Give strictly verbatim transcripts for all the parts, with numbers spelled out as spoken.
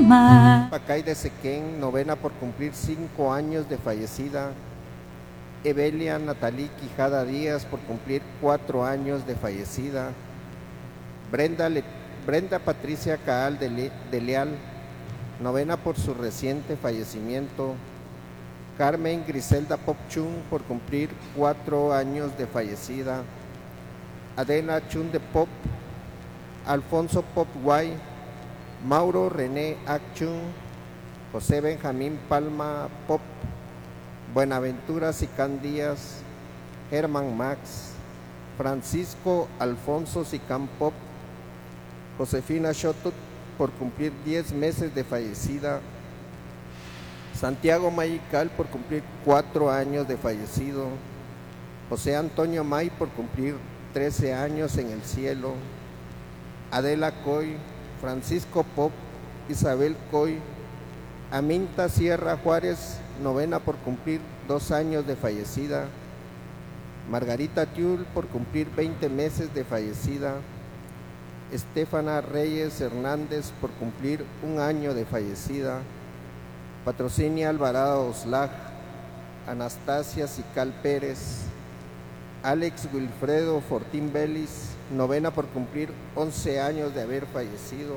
mar. Pacay de Sequén, novena por cumplir cinco años de fallecida. Evelia Natalí Quijada Díaz, por cumplir cuatro años de fallecida. Brenda, Le Brenda Patricia Caal de, Le de Leal, novena por su reciente fallecimiento. Carmen Griselda Popchun, por cumplir cuatro años de fallecida. Adela Chun de Pop, Alfonso Pop Guay, Mauro René Achun, José Benjamín Palma Pop, Buenaventura Sicán Díaz, Germán Max, Francisco Alfonso Sicán Pop, Josefina Shotut, por cumplir diez meses de fallecida. Santiago Mayical, por cumplir cuatro años de fallecido. José Antonio May, por cumplir trece años en el cielo. Adela Coy, Francisco Pop, Isabel Coy, Aminta Sierra Juárez, novena por cumplir dos años de fallecida. Margarita Tiul, por cumplir veinte meses de fallecida. Estefana Reyes Hernández, por cumplir un año de fallecida. Patrocinia Alvarado Oslaj, Anastasia Sical Pérez, Alex Wilfredo Fortín Vélez, novena por cumplir once años de haber fallecido.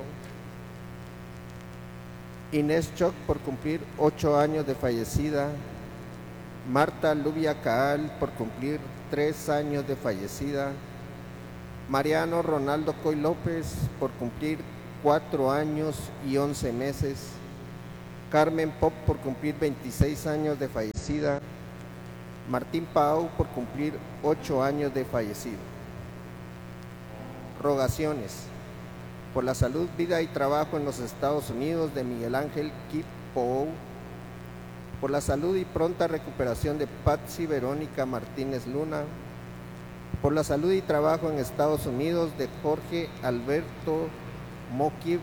Inés Choc, por cumplir ocho años de fallecida. Marta Lubia Caal, por cumplir tres años de fallecida. Mariano Ronaldo Coy López, por cumplir cuatro años y once meses. Carmen Pop, por cumplir veintiséis años de fallecida. Martín Pau, por cumplir ocho años de fallecido. Rogaciones por la salud, vida y trabajo en los Estados Unidos de Miguel Ángel Kip Pou, por la salud y pronta recuperación de Patsy Verónica Martínez Luna, por la salud y trabajo en Estados Unidos de Jorge Alberto Mokib,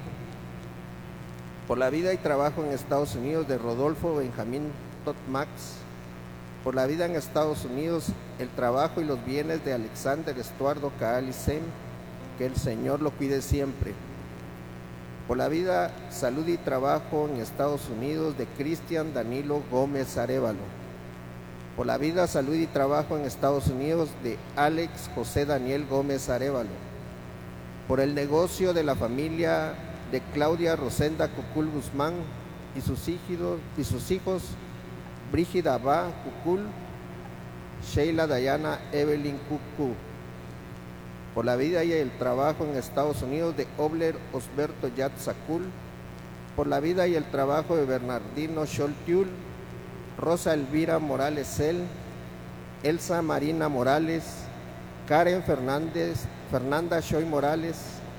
por la vida y trabajo en Estados Unidos de Rodolfo Benjamín Totmax, por la vida en Estados Unidos, el trabajo y los bienes de Alexander Estuardo Caal y Sem, que el Señor lo cuide siempre. Por la vida, salud y trabajo en Estados Unidos de Cristian Danilo Gómez Arévalo. Por la vida, salud y trabajo en Estados Unidos de Alex José Daniel Gómez Arévalo. Por el negocio de la familia de Claudia Rosenda Cucul Guzmán y sus hijos, y sus hijos Brígida Abá Cucul, Sheila Dayana Evelyn Cucú. Por la vida y el trabajo en Estados Unidos de Obler Osberto Yatzakul. Por la vida y el trabajo de Bernardino Scholtiul, Rosa Elvira Morales Cel, Elsa Marina Morales, Karen Fernández, Fernanda Shoy Morales,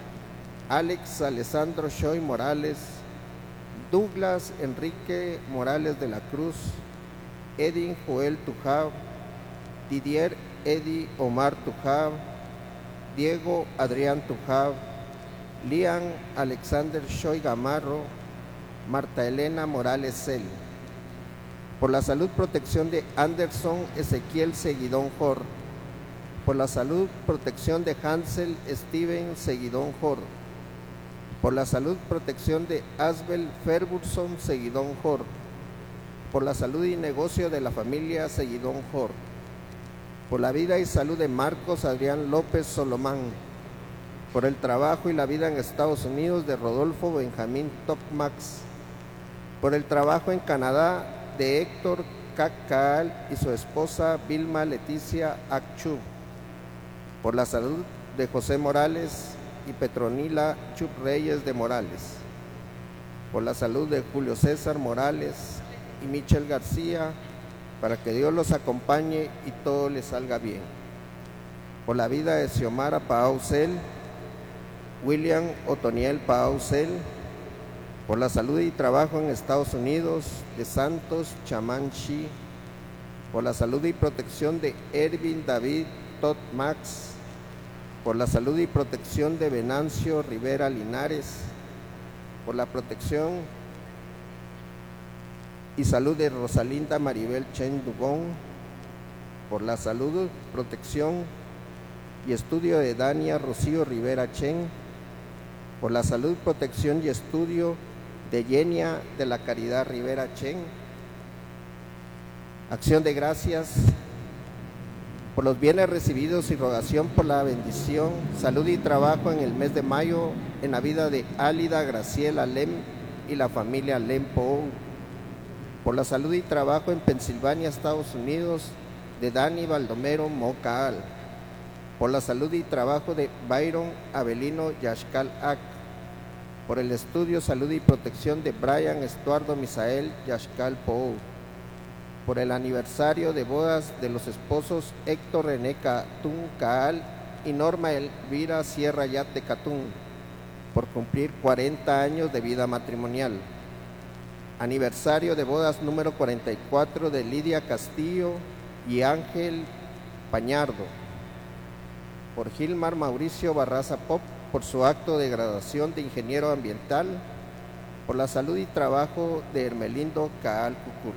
Alex Alessandro Shoy Morales, Douglas Enrique Morales de la Cruz, Edin Joel Tujab, Didier Edi Omar Tujab, Diego Adrián Tujab, Lian Alexander Shoy Gamarro, Marta Elena Morales Cel. Por la salud, protección de Anderson Ezequiel Seguidón Jor. Por la salud, protección de Hansel Steven Seguidón Jor. Por la salud, protección de Asbel Ferguson Seguidón Jor. Por la salud y negocio de la familia Seguidón Jor. Por la vida y salud de Marcos Adrián López Solomán. Por el trabajo y la vida en Estados Unidos de Rodolfo Benjamín Topmax. Por el trabajo en Canadá de Héctor Cacal y su esposa Vilma Leticia Acchu. Por la salud de José Morales y Petronila Chup Reyes de Morales. Por la salud de Julio César Morales y Michel García, para que Dios los acompañe y todo les salga bien. Por la vida de Xiomara Pausel, William Otoniel Pausel. Por la salud y trabajo en Estados Unidos de Santos Chamanchi. Por la salud y protección de Ervin David Todd Max. Por la salud y protección de Venancio Rivera Linares. Por la protección y salud de Rosalinda Maribel Chen Dugón. Por la salud, protección y estudio de Dania Rocío Rivera Chen. Por la salud, protección y estudio de Yenia de la Caridad Rivera Chen. Acción de gracias por los bienes recibidos y rogación por la bendición, salud y trabajo en el mes de mayo en la vida de Álida Graciela Lem y la familia Lem Pou. Por la salud y trabajo en Pensilvania, Estados Unidos, de Dani Baldomero Mocaal. Por la salud y trabajo de Byron Avelino Yashkal Ak. Por el estudio, salud y protección de Brian Estuardo Misael Yashkal Pou. Por el aniversario de bodas de los esposos Héctor René Catún Caal y Norma Elvira Sierra Yate Catún, por cumplir cuarenta años de vida matrimonial. Aniversario de bodas número cuarenta y cuatro de Lidia Castillo y Ángel Pañardo. Por Gilmar Mauricio Barraza Pop, por su acto de graduación de ingeniero ambiental. Por la salud y trabajo de Hermelindo Caal Cucul.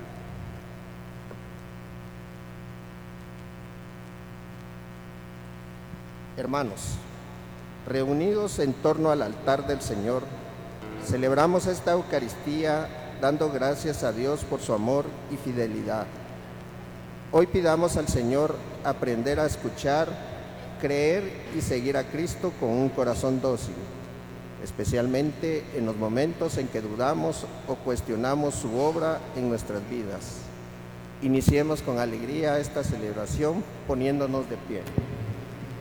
Hermanos, reunidos en torno al altar del Señor, celebramos esta Eucaristía dando gracias a Dios por su amor y fidelidad. Hoy pidamos al Señor aprender a escuchar, creer y seguir a Cristo con un corazón dócil, especialmente en los momentos en que dudamos o cuestionamos su obra en nuestras vidas. Iniciemos con alegría esta celebración poniéndonos de pie.